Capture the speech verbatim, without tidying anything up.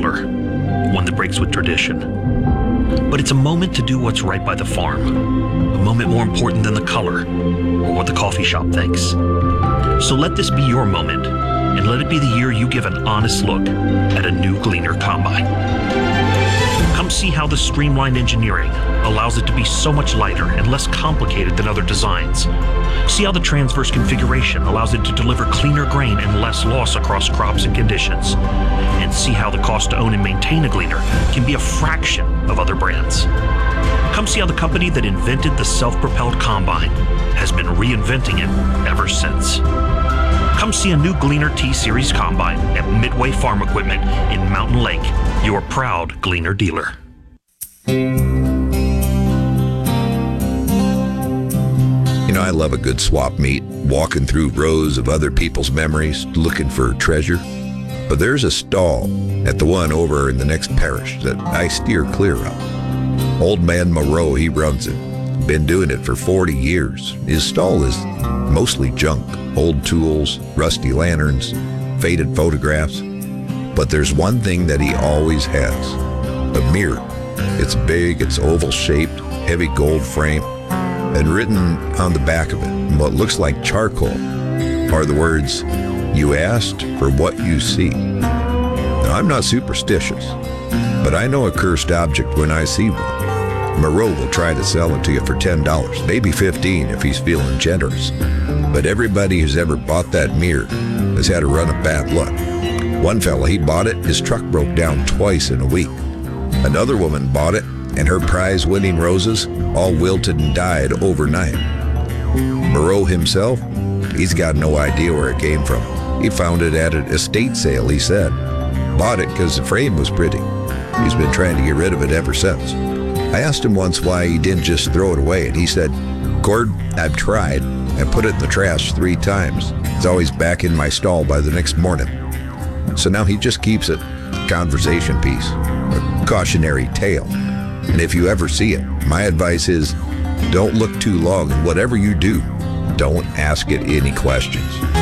Dealer, one that breaks with tradition. But it's a moment to do what's right by the farm, a moment more important than the color or what the coffee shop thinks. So let this be your moment, and let it be the year you give an honest look at a new Gleaner Combine. Come see how the streamlined engineering allows it to be so much lighter and less complicated than other designs. See how the transverse configuration allows it to deliver cleaner grain and less loss across crops and conditions. And see how the cost to own and maintain a Gleaner can be a fraction of other brands. Come see how the company that invented the self-propelled combine has been reinventing it ever since. Come see a new Gleaner T-Series combine at Midway Farm Equipment in Mountain Lake, your proud Gleaner dealer. You know, I love a good swap meet, walking through rows of other people's memories, looking for treasure. But there's a stall at the one over in the next parish that I steer clear of. Old man Moreau, he runs it. Been doing it for forty years. His stall is mostly junk, old tools, rusty lanterns, faded photographs. But there's one thing that he always has, a mirror. It's big, it's oval-shaped, heavy gold frame, and written on the back of it, in what looks like charcoal, are the words, "You asked for what you see." Now, I'm not superstitious, but I know a cursed object when I see one. Moreau will try to sell it to you for ten dollars, maybe fifteen if he's feeling generous. But everybody who's ever bought that mirror has had a run of bad luck. One fella, he bought it, his truck broke down twice in a week. Another woman bought it, and her prize-winning roses all wilted and died overnight. Moreau himself, he's got no idea where it came from. He found it at an estate sale, he said. Bought it because the frame was pretty. He's been trying to get rid of it ever since. I asked him once why he didn't just throw it away, and he said, "Cord, I've tried. I put it in the trash three times. It's always back in my stall by the next morning." So now he just keeps it. Conversation piece. A cautionary tale. And if you ever see it, my advice is, don't look too long, and whatever you do, don't ask it any questions.